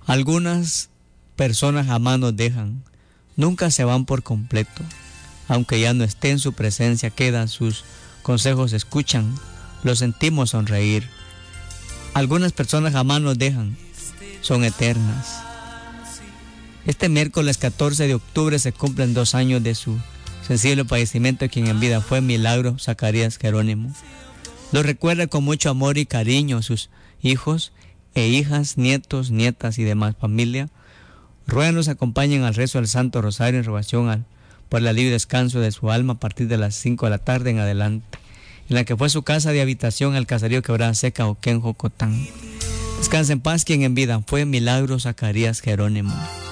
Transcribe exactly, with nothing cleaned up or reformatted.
Algunas personas jamás nos dejan, nunca se van por completo. Aunque ya no esté en su presencia, quedan sus consejos, escuchan, los sentimos sonreír. Algunas personas jamás nos dejan, son eternas. Este miércoles catorce de octubre se cumplen dos años de su sensible fallecimiento, quien en vida fue Milagro Zacarías Jerónimo. Lo recuerda con mucho amor y cariño sus hijos e hijas, nietos, nietas y demás familia. Ruegan nos acompañen al rezo del Santo Rosario en rogación al, por el alivio y descanso de su alma a partir de las cinco de la tarde en adelante, en la que fue su casa de habitación al caserío Quebrada Seca, Oquén, Jocotán. Descansa en paz quien en vida fue Milagro Zacarías Jerónimo.